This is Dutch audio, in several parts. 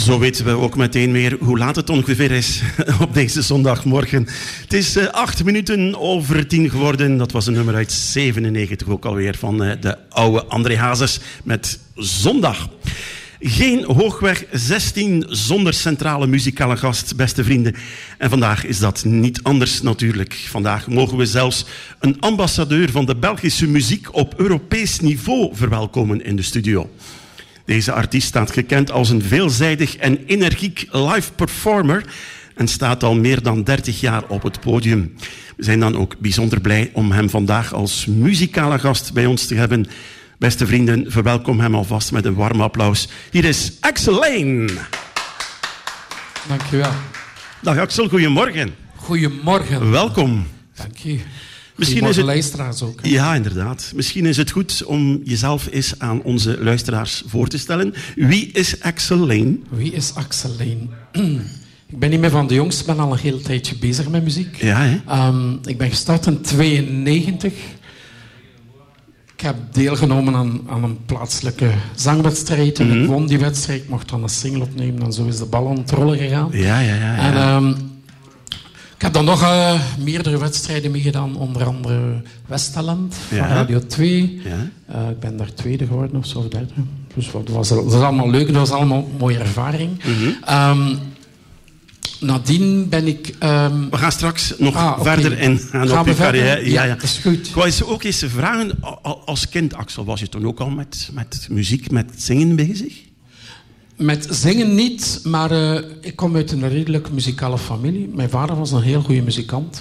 Zo weten we ook meteen weer hoe laat het ongeveer is op deze zondagmorgen. Het is 10:08 geworden. Dat was een nummer uit 97 ook alweer van de oude André Hazes met Zondag. Geen Hoogweg 16 zonder centrale muzikale gast, beste vrienden. En vandaag is dat niet anders natuurlijk. Vandaag mogen we zelfs een ambassadeur van de Belgische muziek op Europees niveau verwelkomen in de studio. Deze artiest staat gekend als een veelzijdig en energiek live performer en staat al meer dan 30 jaar op het podium. We zijn dan ook bijzonder blij om hem vandaag als muzikale gast bij ons te hebben. Beste vrienden, verwelkom hem alvast met een warm applaus. Hier is Axel Lane. Dank je wel. Dag Axel, goedemorgen. Goedemorgen. Welkom. Dank je. Misschien is het luisteraars ook. Hè? Ja, inderdaad. Misschien is het goed om jezelf eens aan onze luisteraars voor te stellen. Wie is Axel Lane? Wie is Axel Lane? Ik ben niet meer van de jongste, ben al een heel tijdje bezig met muziek. Ja, hè? Ik ben gestart in 92. Ik heb deelgenomen aan een plaatselijke zangwedstrijd. En ik won die wedstrijd. Ik mocht dan een single opnemen en zo is de bal aan het rollen gegaan. Ja. En, ik heb dan nog meerdere wedstrijden meegedaan, onder andere Westtalent van Radio 2. Ja. Ik ben daar tweede geworden of zo, derde. Dus dat was allemaal leuk, dat was allemaal een mooie ervaring. Nadien ben ik... We gaan straks nog verder ingaan op je carrière. Ja, dat is goed. Ik wou je ook eens vragen, als kind, Axel, was je toen ook al met muziek, met zingen bezig? Met zingen niet, maar ik kom uit een redelijk muzikale familie. Mijn vader was een heel goede muzikant.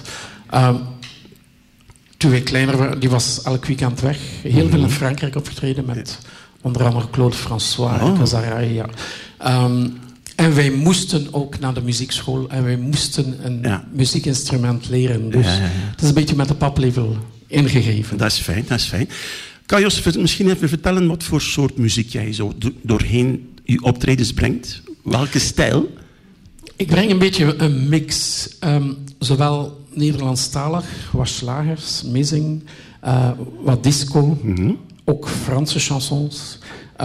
Toen wij kleiner waren, die was elk weekend weg. Heel veel in Frankrijk opgetreden met onder andere Claude François, Cazaray. Ja. En wij moesten ook naar de muziekschool en wij moesten een muziekinstrument leren. Dus het is een beetje met de paplepel ingegeven. Dat is fijn. Kan je ons misschien even vertellen wat voor soort muziek jij zo doorheen je optredens brengt? Welke stijl? Ik breng een beetje een mix. Zowel Nederlandstalig, wat slagers, meezing, wat disco, ook Franse chansons.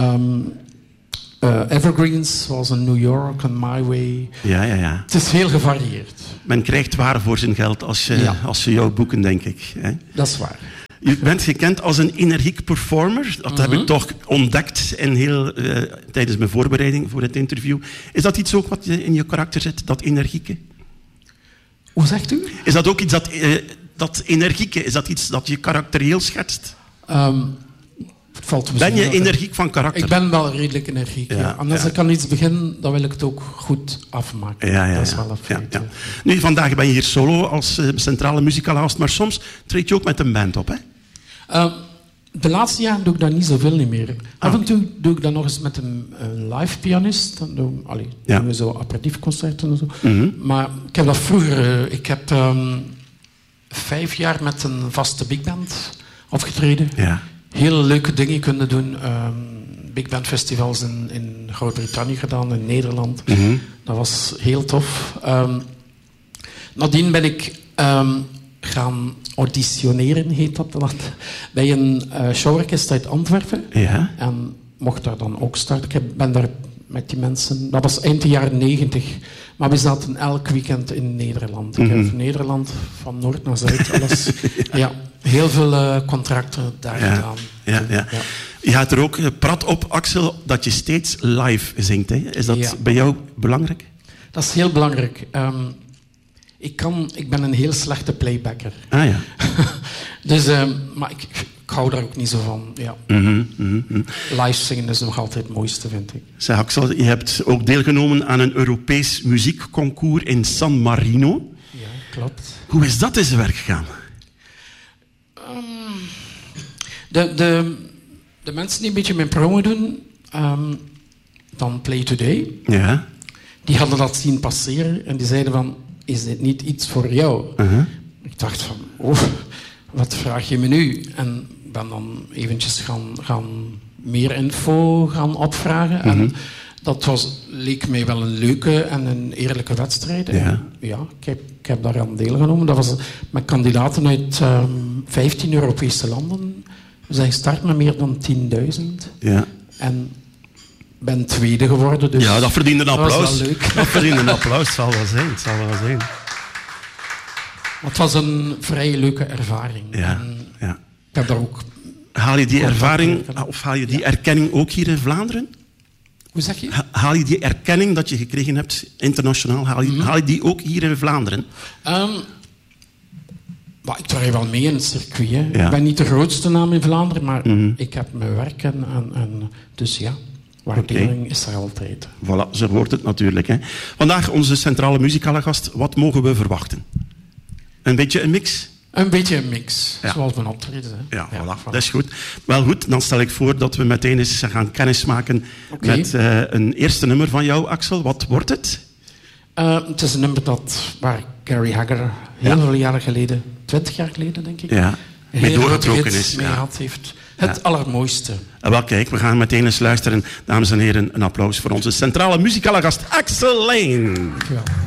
Evergreens, zoals in New York en My Way. Ja. Het is heel gevarieerd. Men krijgt waar voor zijn geld als ze jou boeken, denk ik. Hè? Dat is waar. Je bent gekend als een energiek performer. Dat heb ik toch ontdekt tijdens mijn voorbereiding voor het interview. Is dat iets ook wat in je karakter zit, dat energieke? Hoe zegt u? Is dat ook iets dat energieke, is dat iets dat je karakterieel schetst? Ben je energiek van karakter? Ik ben wel redelijk energiek, ja. En als ik aan iets begin, dan wil ik het ook goed afmaken. Dat is wel een feit. Ja. Nu, vandaag ben je hier solo als centrale muzikale gast, maar soms treed je ook met een band op, hè? De laatste jaren doe ik dat niet zoveel meer. Af en toe doe ik dat nog eens met een live pianist. Dan doen we zo aperitiefconcerten en zo. Maar ik heb dat vroeger... ik heb 5 jaar met een vaste big band opgetreden. Ja. Hele leuke dingen kunnen doen. Big band festivals in Groot-Brittannië gedaan, in Nederland. Dat was heel tof. Nadien ben ik gaan auditioneren, heet dat, bij een showorkest uit Antwerpen. Ja. En mocht daar dan ook starten. Ik ben daar met die mensen... Dat was eind de jaren 90. Maar we zaten elk weekend in Nederland. Ik heb Nederland van noord naar zuid. Alles, heel veel contracten daar gedaan. Ja. Je gaat er ook prat op, Axel, dat je steeds live zingt. Hè? Is dat bij jou belangrijk? Dat is heel belangrijk. Ik ben een heel slechte playbacker. Dus, maar ik hou daar ook niet zo van. Ja. Live zingen is nog altijd het mooiste, vind ik. Zeg Axel, je hebt ook deelgenomen aan een Europees muziekconcours in San Marino. Ja, klopt. Hoe is dat in zijn werk gegaan? De mensen die een beetje mijn promo doen, dan Play Today, die hadden dat zien passeren en die zeiden van, is dit niet iets voor jou? Ik dacht van, wat vraag je me nu? En ben dan eventjes gaan meer info gaan opvragen. En dat leek mij wel een leuke en een eerlijke wedstrijd. Ik heb daaraan deelgenomen. Dat was met kandidaten uit 15 Europese landen. We zijn gestart met meer dan 10.000. Ja. En ben tweede geworden. Dus ja, dat verdient een applaus. Dat was wel leuk. Dat verdient een applaus, zal wel zijn. Het was een vrij leuke ervaring. Ja. Ik heb daar ook... Haal je die ervaring, of haal je die erkenning ook hier in Vlaanderen? Hoe zeg je? Haal je die erkenning dat je gekregen hebt internationaal, haal je die ook hier in Vlaanderen? Ik draai wel mee in het circuit. Hè. Ja. Ik ben niet de grootste naam in Vlaanderen, maar ik heb mijn werk en dus ja, waardering is er altijd. Voilà, zo wordt het natuurlijk. Hè. Vandaag onze centrale muzikale gast. Wat mogen we verwachten? Een beetje een mix? Een beetje een mix, zoals mijn optreden. Hè. Ja, voilà. Dat is goed. Wel goed, dan stel ik voor dat we meteen eens gaan kennismaken met een eerste nummer van jou, Axel. Wat wordt het? Het is een nummer waar Gary Hagger heel veel jaren geleden, 20 jaar geleden denk ik, mee doorgetrokken is. Mee gehad heeft. Het allermooiste. Wel kijk, we gaan meteen eens luisteren. Dames en heren, een applaus voor onze centrale muzikale gast Axel Lane. Dankjewel.